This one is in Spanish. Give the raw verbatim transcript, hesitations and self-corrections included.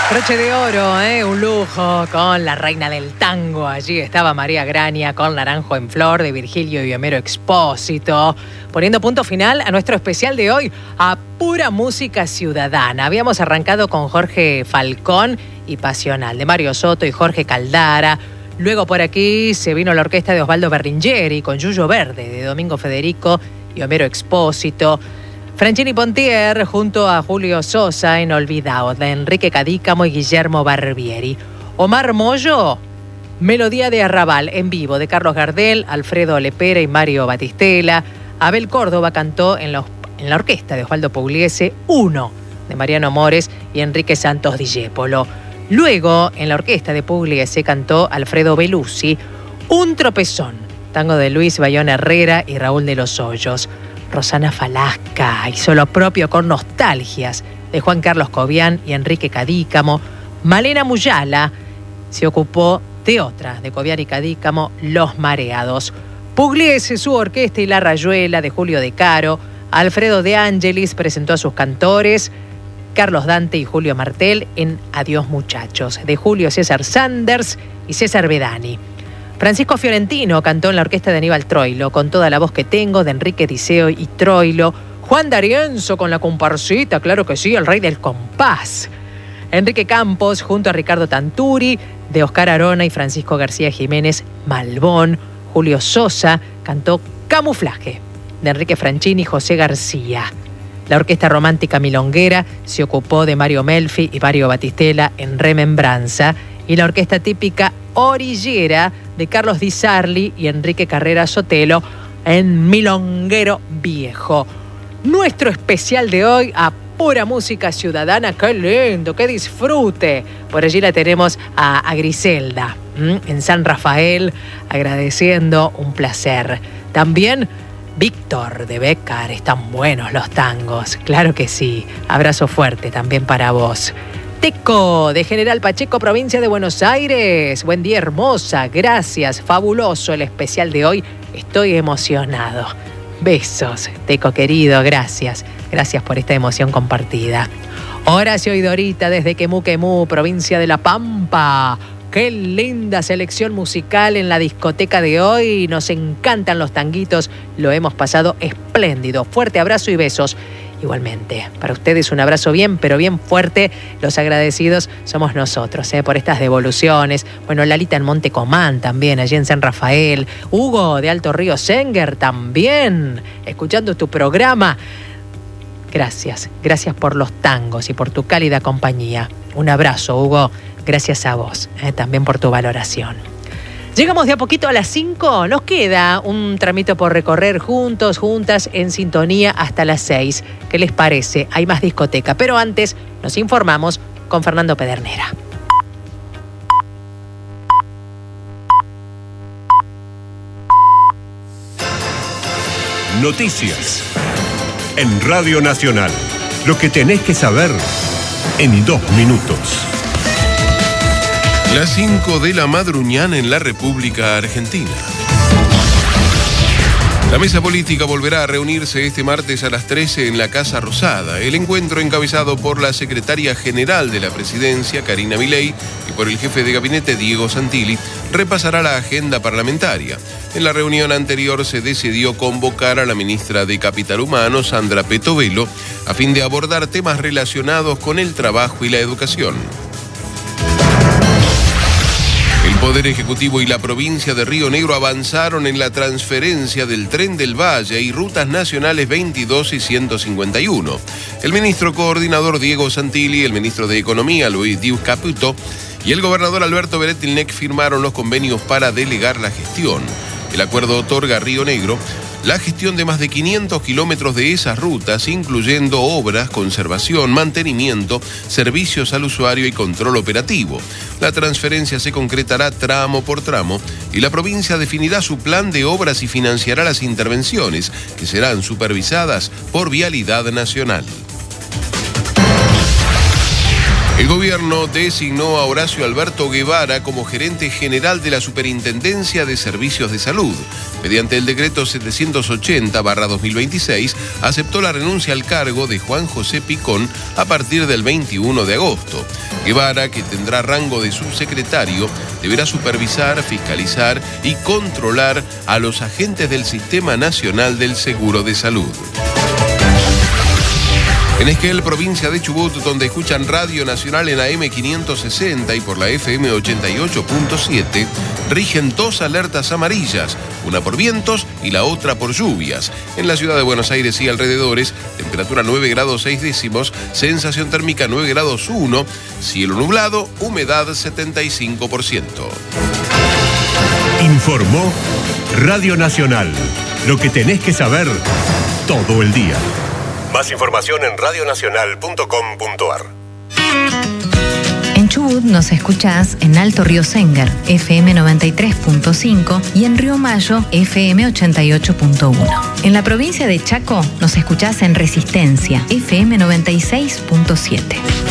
Broche de oro, ¿eh? Un lujo con la reina del tango. Allí estaba María Grania con Naranjo en Flor de Virgilio y Homero Expósito, poniendo punto final a nuestro especial de hoy, a pura música ciudadana. Habíamos arrancado con Jorge Falcón y Pasional, de Mario Soto y Jorge Caldara. Luego por aquí se vino la orquesta de Osvaldo Berlingeri con Yuyo Verde, de Domingo Federico y Homero Expósito. Franchini Pontier junto a Julio Sosa en Olvidado, de Enrique Cadícamo y Guillermo Barbieri. Omar Mollo, Melodía de Arrabal en vivo de Carlos Gardel, Alfredo Lepera y Mario Batistela. Abel Córdoba cantó en la, en la orquesta de Osvaldo Pugliese Uno, de Mariano Mores y Enrique Santos Discépolo. Luego, en la orquesta de Pugliese cantó Alfredo Belusi Un Tropezón, tango de Luis Bayón Herrera y Raúl de los Hoyos. Rosana Falasca hizo lo propio con Nostalgias, de Juan Carlos Cobian y Enrique Cadícamo. Malena Muyala se ocupó de otra, de Cobian y Cadícamo, Los Mareados. Pugliese, su orquesta y La Rayuela, de Julio De Caro. Alfredo De Angelis presentó a sus cantores, Carlos Dante y Julio Martel, en Adiós Muchachos, de Julio César Sanders y César Bedani. Francisco Fiorentino cantó en la orquesta de Aníbal Troilo, con Toda la voz que tengo, de Enrique Diceo y Troilo. Juan D'Arienzo con la comparsita, claro que sí, el rey del compás. Enrique Campos junto a Ricardo Tanturi, de Oscar Arona y Francisco García Jiménez, Malbón. Julio Sosa cantó Camuflaje, de Enrique Franchini y José García. La orquesta romántica milonguera se ocupó de Mario Melfi y Mario Batistela en Remembranza. Y la orquesta típica orillera de Carlos Di Sarli y Enrique Carrera Sotelo en Milonguero Viejo. Nuestro especial de hoy, a pura música ciudadana. ¡Qué lindo! ¡Qué disfrute! Por allí la tenemos a, a Griselda, ¿m? en San Rafael, agradeciendo, un placer. También Víctor de Bécar, están buenos los tangos. Claro que sí. Abrazo fuerte también para vos. Teco, de General Pacheco, provincia de Buenos Aires. Buen día, hermosa. Gracias. Fabuloso el especial de hoy. Estoy emocionado. Besos, Teco querido. Gracias. Gracias por esta emoción compartida. Horacio y Dorita, desde Quemú, Quemú, provincia de La Pampa. Qué linda selección musical en la discoteca de hoy. Nos encantan los tanguitos. Lo hemos pasado espléndido. Fuerte abrazo y besos. Igualmente, para ustedes un abrazo bien, pero bien fuerte. Los agradecidos somos nosotros, ¿eh? por estas devoluciones. Bueno, Lalita en Monte Comán también, allí en San Rafael. Hugo de Alto Río Senger también, escuchando tu programa. Gracias, gracias por los tangos y por tu cálida compañía. Un abrazo, Hugo. Gracias a vos, ¿eh? también por tu valoración. Llegamos de a poquito a las cinco, nos queda un tramito por recorrer juntos, juntas, en sintonía hasta las seis. ¿Qué les parece? Hay más discoteca, pero antes nos informamos con Fernando Pedernera. Noticias en Radio Nacional. Lo que tenés que saber en dos minutos. Las cinco de la madruñana en la República Argentina. La mesa política volverá a reunirse este martes a las trece en la Casa Rosada. El encuentro, encabezado por la secretaria general de la presidencia, Karina Milei, y por el jefe de gabinete, Diego Santilli, repasará la agenda parlamentaria. En la reunión anterior se decidió convocar a la ministra de Capital Humano, Sandra Petovelo, a fin de abordar temas relacionados con el trabajo y la educación. El Poder Ejecutivo y la provincia de Río Negro avanzaron en la transferencia del Tren del Valle y rutas nacionales veintidós y ciento cincuenta y uno. El ministro coordinador Diego Santilli, el ministro de Economía Luis Diuz Caputo y el gobernador Alberto Beretilnec firmaron los convenios para delegar la gestión. El acuerdo otorga a Río Negro la gestión de más de quinientos kilómetros de esas rutas, incluyendo obras, conservación, mantenimiento, servicios al usuario y control operativo. La transferencia se concretará tramo por tramo y la provincia definirá su plan de obras y financiará las intervenciones, que serán supervisadas por Vialidad Nacional. El El gobierno designó a Horacio Alberto Guevara como gerente general de la Superintendencia de Servicios de Salud. Mediante el decreto setecientos ochenta barra dos mil veintiséis, aceptó la renuncia al cargo de Juan José Picón a partir del veintiuno de agosto. Guevara, que tendrá rango de subsecretario, deberá supervisar, fiscalizar y controlar a los agentes del Sistema Nacional del Seguro de Salud. En Esquel, provincia de Chubut, donde escuchan Radio Nacional en A M quinientos sesenta y por la F M ochenta y ocho punto siete, rigen dos alertas amarillas, una por vientos y la otra por lluvias. En la ciudad de Buenos Aires y alrededores, temperatura nueve grados seis décimos, sensación térmica nueve grados uno, cielo nublado, humedad setenta y cinco por ciento. Informó Radio Nacional. Lo que tenés que saber todo el día. Más información en radionacional punto com punto ar. En Chubut nos escuchás en Alto Río Sénger, F M noventa y tres punto cinco y en Río Mayo, F M ochenta y ocho punto uno. En la provincia de Chaco nos escuchás en Resistencia, F M noventa y seis punto siete.